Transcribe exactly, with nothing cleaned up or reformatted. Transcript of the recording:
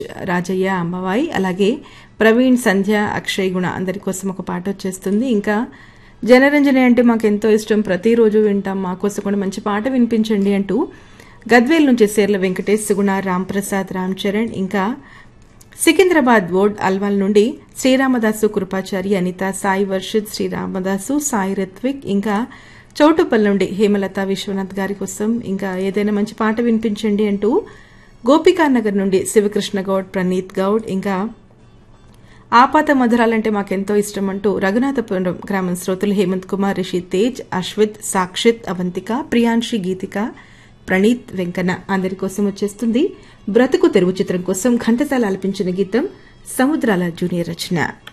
రాజయ్య అమ్మవాయి అలాగే ప్రవీణ్ సంధ్య అక్షయ్ గుణ అందరి కోసం ఒక పాట వచ్చేస్తుంది. ఇంకా జనరంజని అంటే మాకు ఎంతో ఇష్టం, ప్రతిరోజు వింటాం, మా కోసం కూడా మంచి పాట వినిపించండి అంటూ గద్వేల్ నుంచి సేర్ల వెంకటేష్ సుగుణ రాంప్రసాద్ రామ్ చరణ్ ఇంకా సికింద్రాబాద్ బోర్డ్ అల్వాల్ నుండి శ్రీరామదాసు కృపాచారి అనిత సాయి వర్షిత్ శ్రీరామదాసు సాయి రత్విక్ ఇంకా చౌటుపల్ నుండి హేమలత విశ్వనాథ్ గారి కోసం ఇంకా ఏదైనా మంచి పాట వినిపించండి అంటూ గోపికానగర్ నుండి శివకృష్ణ గౌడ్ ప్రణీత్ గౌడ్ ఇంకా ఆపాత మధురాలంటే మాకెంతో ఇష్టం అంటూ రఘునాథపురం గ్రామం శ్రోతలు హేమంత్ కుమార్ రిషి తేజ్ అశ్విత్ సాక్షిత్ అవంతిక ప్రియాంశి గీతిక ప్రణీత్ వెంకన్న అందరి కోసం వచ్చేస్తుంది బ్రతుకు తెరువు చిత్రం కోసం ఘంటసాల ఆలపించిన గీతం సముద్రాల జూనియర్ రచన.